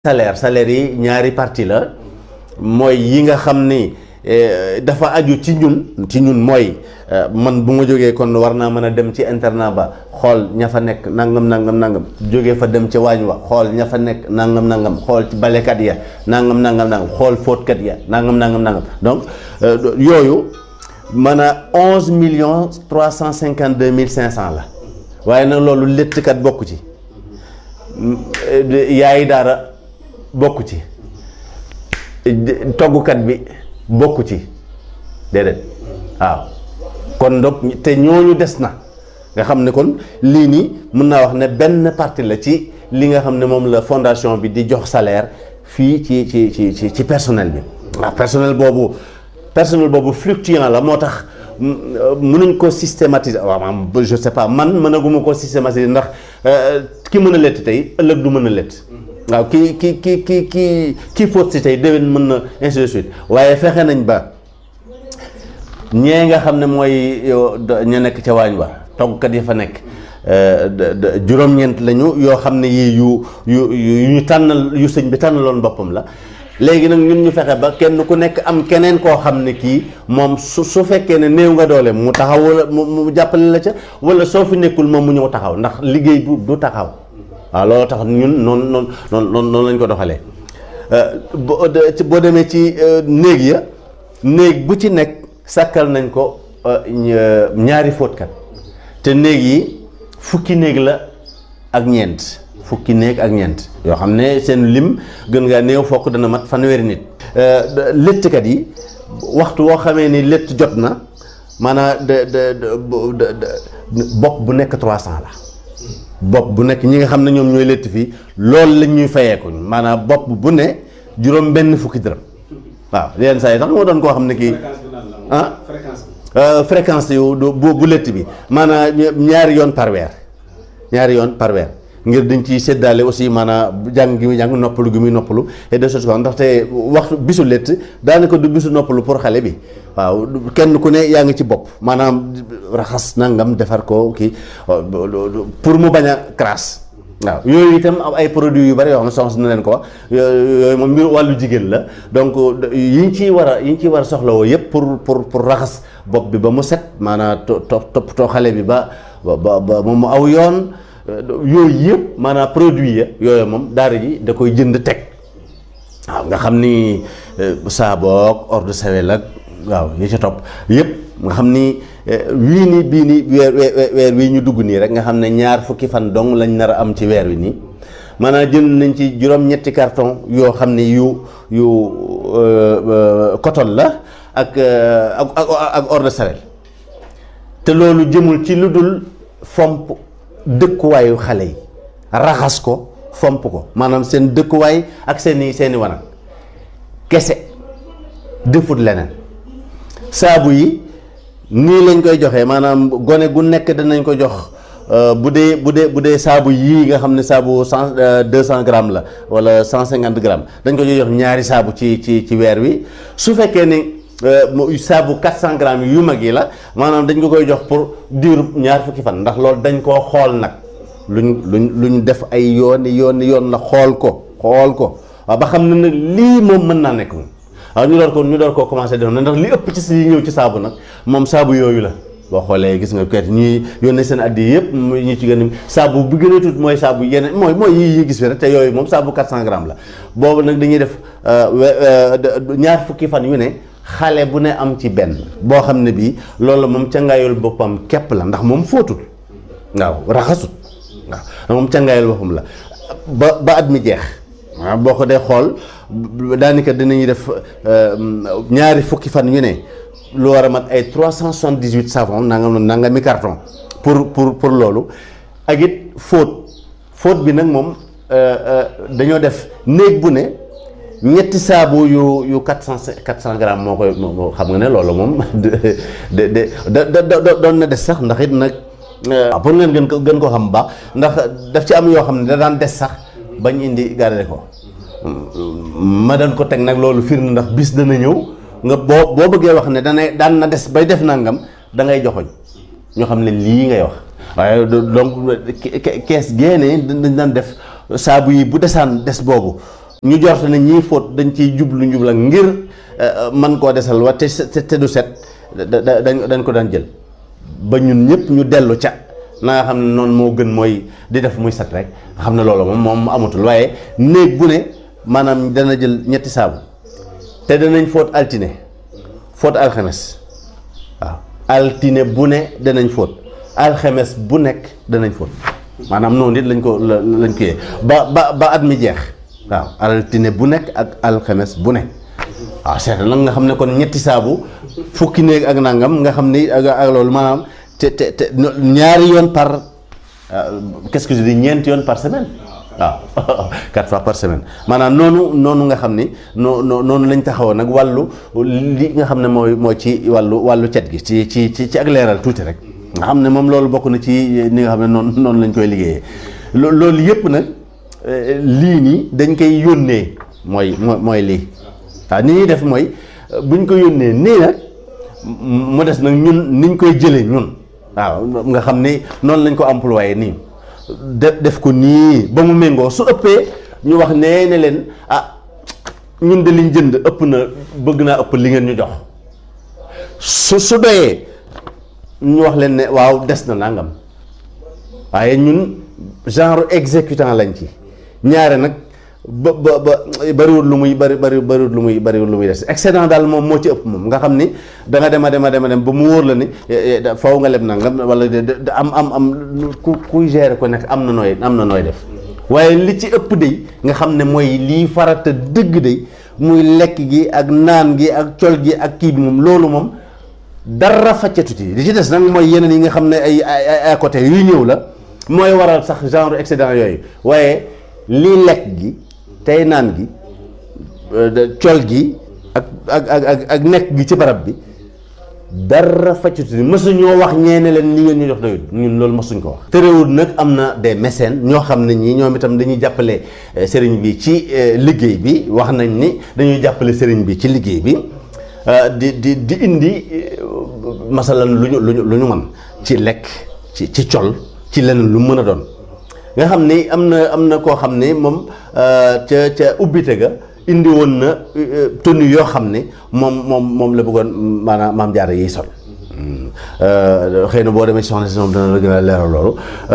salaire yi ñaari partie la mooy yi nga xam ni dafa aju ci ñun mooy man bu ma jógee kon war naa mën a dem ci internat ba xool ña fa nekk nangam jógee fa dem ci waañ wa xool ña fa nekk nangam xool ci balekat ya nangam xool fóotkat ya nangam donc yooyu man a 11,352,500 la waaye nag loolu léttkat bokku ci yaay daara bokku ci toggukat bi bokku ci déedéet waaw kon donc te ñooñu des na nga xam ne kon lii nii mën naa wax ne benn partie la ci li nga xam ne moom la fondation bi di jox salaire fii ci personnel bi waaw personnel boobu fluctuant la moo tax mënuñ ko systématiser waaw je sais pas man mënaguma ko systématiser ndax ki mën a lett tey ëllëg du mën a lett waaw kii fóot si tey déwén mën na ainsi de suite waaye fexe nañ ba ñee nga xam ne mooy ña nekk ca waañ wa toggkat yi fa nekk juróom-ñeent lañu yoo xam ne yii yu ñu tànnal yu sëñ bi tànnaloon boppam la léegi nag ñun ñu fexe ba kenn ku nekk am keneen koo xam ne kii moom su fekkee ne néew nga doole mu taxaw wala mu jàppale la ca wala soo fi nekkul moom mu ñëw taxaw ndax liggéey du taxaw waaw loolu tax ñun noonu lañ ko doxalee boo demee ci néeg bu ci nekk sàkkal nañ ko ñaari fóotkat te néeg yi fukki néeg la ak ñeent yoo xam ne seen lim gën ngaa néew fokk dana mat fanweeri nit léttkat yi waxtu woo xamee ni létt jot na maanaam bopp bu nekk 300 la bopp bu nekk ñi nga xam ne ñoom ñooy létt fii loolu lañ ñuy fayeekuñ maanaam bopp bu ne juróom benn fukki dërëm waaw yenn saa yi sax moo doon koo xam ne kii fréquence yu bu létt bi maanaam ñaari yoon par weer ngir dañ ciy séddaale aussi maanaam jàng gi muy jàng noppalu gi muy noppalu et de choses comme ndaxte waxtu bisu létt daanaka du bisu noppalu pour xale bi waaw kenn ku ne yaa ngi ci bopp maanaam raxas nangam defar ko kii pour mu bañ a crasse waaw yooyu itam ay produits yu bari yoo xam ne soxna na leen ko wax yooyu moom mbir wàllu jigéen la donc yiñ ciy war a soxlawoo yëpp pour raxas bopp bi ba mu set maanaam toppatoo xale bi ba mu aw yoon yooyu yëpp maanaam produit ya yooyu moom daara ji da koy jënd teg waaw nga xam ni saaboog eau de Javel ak waaw yi ca topp yëpp nga xam ni bii nii weer wii ñu dugg nii rek nga xam ne ñaar fukki fan dong lañ nar a am ci weer wi nii maanaam jënd nañ ci juróom-ñetti carton yoo xam ne yu coton la ak eau de Javel te loolu jëmul ci lu dul fomp dëkkuwaayu xale yi raxas ko fomp ko maanaam seen dëkkuwaay ak seeni wanag kese defut leneen saabu yi nii lañ koy joxee maanaam gone gu nekk danañ ko jox bu dee saabu yii nga xam ne saabu 200 grammes la wala 150 grammes dañ ko jox ñaari saabu ci weer wi su fekkee ni saabu 400 grammes yu mag yi la maanaam dañ ko koy jox pour diiru ñaar fukki fan ndax loolu dañ koo xool nag luñ def ay yoon la xool ko waaw ba xam ne nag lii moom mën naa nekk moom waaw ñu door koo commencé def na ndax li ëpp ci yi ñëw ci saabu nag moom saabu yooyu la boo xoolee gis nga kayit ñuy yónnee seen addi yëpp ñu ci gën a saabu bu gën a tuut mooy saabu yeneen mooy yi gis fi rek te yooyu moom saabu 400 grammes la boobu nag dañuy def ñaar fukki fan yu ne xale bu ne am ci benn boo xam ne bii loolu moom cangaayul boppam képp la ndax moom fóotul waaw raxasut waaw moom cangaayul boppam la ba at mi jeex waaw boo ko dee xool daanaka dinañuy def ñaari fukki fan yu ne lu war a mat ay 378 savon nangami carton pour loolu ak it fóot bi nag moom dañoo def néeg bu ne ñetti saabu yu 400 grammes moo koy xam nga ne loolu moom doon na des sax ndax it nag pour ngeen gën ko xam bu baax ndax daf ci am yoo xam ne da daan des sax bañ indi garder ko ma daan ko teg nag loolu firnde ndax bis dana ñëw nga boo bëggee wax ne daan na des bay def nangam da ngay joxoñ ñoo xam ne lii ngay wax waaye donc kees génne dañ daan def saabu yi bu desaan des boobu ñu jorte ne ñii fóot dañ ciy jublu njubla ngir man koo desal wa te du set dañ ko daan jël ba ñun ñëpp ñu dellu ca na nga xam ne noonu moo gën mooy di def muy set rek nga xam ne loolu moom amatul. waaye néeg bu ne maanaam dana jël ñetti saabu te danañ fóot altine fóot alxames waaw altine bu ne danañ fóot alxames bu nekk danañ fóot maanaam noonu it lañ ko yee ba at mi jeex waaw altine bu nekk ak alxames bu nekk waaw seet nag nga xam ne kon ñetti saabu fukki néeg ak nangam nga xam ni ak loolu maanaam te ñaari yoon par qu'est-ce que je dis ñeenti yoon par semaine waaw 4 fois par semaine maanaam noonu nga xam ni noonu lañ taxawoon nag wàllu li nga xam ne mooy ci wàllu cet gi ci ak leeral tuuti rek nga xam ne moom loolu bokk na ci ni nga xam ne noonu lañ koy liggéeyee loolu yëpp nag lii nii dañ koy yónnee mooy lii waaw ni ñuy def mooy buñ ko yónnee nii nag mu des nag ñun niñ koy jëlee ñun waaw nga xam ni noonu lañ ko employé nii def ko nii ba mu méngoo su ëppee ñu wax ne leen ñun de liñ jënd ëpp na bëgg naa ëpp li ngeen ñu jox su doyee ñu wax leen ne waaw des na nangam waaye ñun genre exécutant lañ ci ñaare nag ba bariwul lu muy bariwul lu muy des excédent daal moom moo ci ëpp moom nga xam ni da nga dem ba mu wóor la ni faw nga leb nangam wala am kuy gérer ko nekk am na nooy def waaye li ci ëpp day nga xam ne mooy lii farata dëgg day muy lekk gi ak naan gi ak col gi ak kii bi moom loolu moom dara faccatu ci li ci des nag mooy yeneen yi nga xam ne ay à côté yuy ñëw la mooy waral sax genre excédent yooyu waaye lii lekk gi tey naan gi col gi ak nekk gi ci barab bi dara faccatu ni mësuñoo wax ñeene leen li ngeen ñu jox doyul ñun loolu mësuñ ko wax. terewul nag am na des mécènes ñoo xam ne ñii ñoom itam dañuy jàppale sëriñ bi ci liggéey bi wax nañ ni dañuy jàppale sëriñ bi ci liggéey bi di indi masalan lu ñu mën ci lekk ci col ci leneen lu mën a doon nga xam ni am na koo xam ne moom ca ubbite ga indi woon na tenue yoo xam ne moom la bëggoon maanaam maam jaara yiy sol xëy na boo demee ci soxna si moom dana la gën a leeral loolu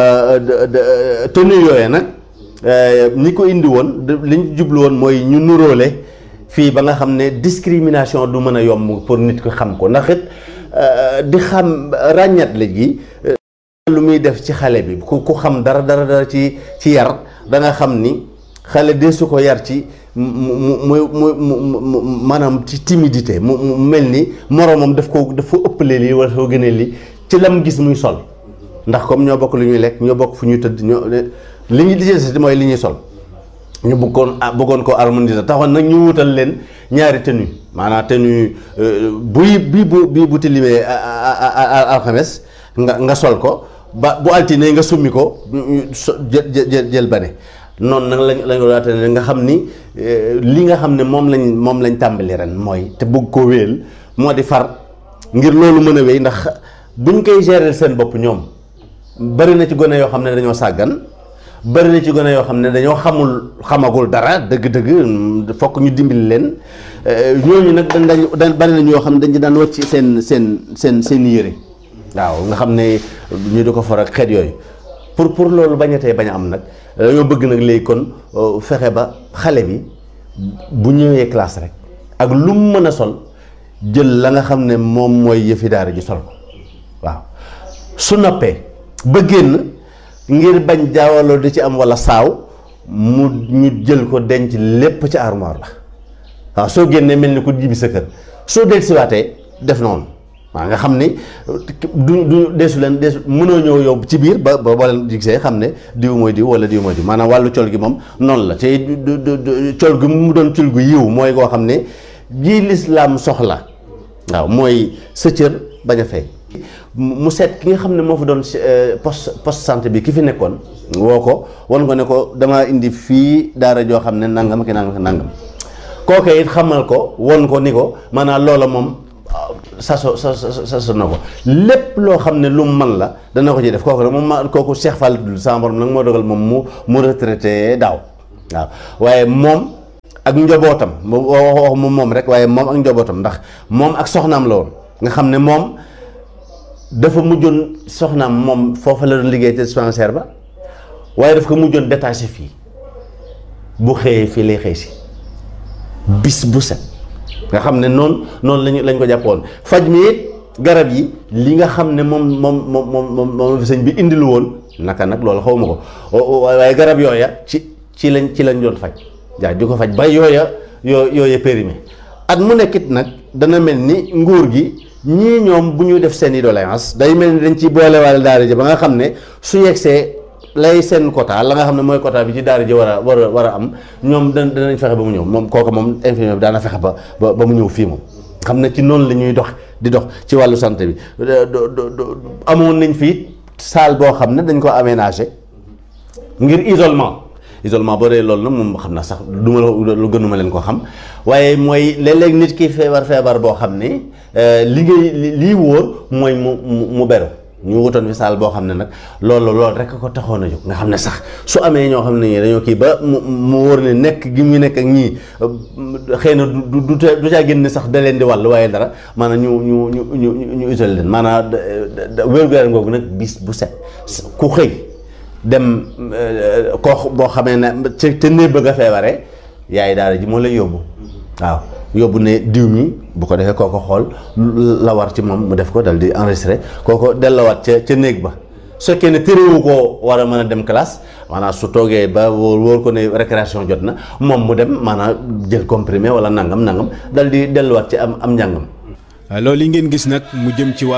tenue yooyee nag ñi ko indi woon li ñu jublu woon mooy ñu nuróole fii ba nga xam ne discrimination du mën a yomb pour nit ko xam ko ndax it di xam ràññat la gi lu muy def ci xale bi ku xam dara ci yar da nga xam ni xale de su ko yar ci mu maanaam ci timidité mu mel ni moroomam dafa ëppalee lii wala dafa gënee lii ci lam gis muy sol ndax comme ñoo bokk lu ñuy lekk ñoo bokk fu ñuy tëdd li ñu lijjanti mooy li ñuy sol ñu bëggoon ko harmoniser taxoon nag ñu wutal leen ñaari tenue maanaam tenue bii bu tilimee alxames nga sol ko bu altine nga summi ko jël bane noonu nag lañ waate ne nga xam ni li nga xam ne moom lañ tàmbali ren mooy te bëgg ko wéel moo di far ngir loolu mën a wéy ndax buñ koy gérer seen bopp ñoom bari na ci gone yoo xam ne dañoo sàggan bari na ci gone yoo xam ne dañoo xamagul dara dëgg-dëgg fokk ñu dimbali leen ñooñu nag dañ bari na ñoo xam ne dañ daan wàcc seen yére waaw nga xam ne ñu di ko for ak xeet yooyu pour loolu bañatee bañ a am nag dañoo bëgg nag léegi kon fexe ba xale bi bu ñëwee classe rek ak lu mu mën a sol jël la nga xam ne moom mooy yëfi daara ji sol ko waaw su noppee ba génn ngir bañ jaawaloo di ci am walla saaw ñu jël ko denc lépp ci armoire la waaw soo génnee mel ni ku jibi sa kër soo dellusiwaatee def noonu waaw nga xam ni du deesu mënoo ñëw yow ci biir ba boo leen gisee xam ne diw mooy diw wala diw mooy diw maanaam wàllu col gi moom noonu la te col gi mu doon col gu yiw mooy koo xam ne ji lislaam soxla waaw mooy sa cër bañ a feeñ mu seet ki nga xam ne moo fa doon poste santé bi ki fi nekkoon woo ko wan ko ne ko dama indi fii daara joo xam ne nangam ki nangam kooke it xamal ko won ko ni ko maanaam loola moom saso na ko lépp loo xam ne lu mu man la dana ko ci def kooku nag moom kooku Cheikh Fall sama borom nag moo dogal moom mu retraité daaw waaw waaye moom ak njabootam wax moom rek waaye moom ak njabootam ndax moom ak soxnaam la woon nga xam ne moom dafa mujjoon soxnaam moom foofa la doon liggéey te dispensaire ba waaye daf ko mujjoon détaché fii bu xëyee fii lay xëy si bis bu set nga xam ne noonu lañ ko jàppoon faj mi it garab yi li nga xam ne moom fi sëñ bi indilu woon naka nag loolu xaw ma ko waaye garab yooya ci lañ doon faj jaay di ko faj ba yooya périmé at mu nekkit nag dana mel ni nguur gi ñii ñoom bu ñu def seen i doléance day mel ni dañ ci boolewaale daara ji ba nga xam ne su yegsee lay seen quota la nga xam ne mooy quota bi ci daara ji war a am ñoom danañ fexe ba mu ñëw moom kooku moom infirmier bi daana fexe ba mu ñëw fii moom xam ne ci noonu la ñuy dox ci wàllu santé bi amoon nañ fii salle boo xam ne dañ ko aménagé ngir isolement boo dee loolu nag moom xam naa sax lu gënuma leen ko xam waaye mooy léeg-léeg nit ki feebar boo xam ne lii wóor mooy mu beru ñu wutoon fi saal boo xam ne nag loolu rek ko taxoon a jóg nga xam ne sax su amee ñoo xam ne ñii dañoo kii ba mu wóor ne nekk gi mu nekk ak ñii xëy na du caa génn sax da leen di wàll waaye dara maanaam ñu isolé leen maanaam wér-gu-yaram googu nag bis bu set ku xëy dem koo boo xamee ne ca néeg bëgg a feebaree yaay daara ji moo lay yóbbu waaw yóbbu ne diw mi bu ko defee kooko xool la war ci moom mu def ko dal di enregistré kooko dellawaat ca néeg ba su fekkee ne téréwu koo war a mën a dem classe maanaam su toogee ba wóor ko ne récréation jot na moom mu dem maanaam jël comprimé wala nangam dal di delluwaat ci am njàngam. loolu yi ngeen gis nag mu jëm ci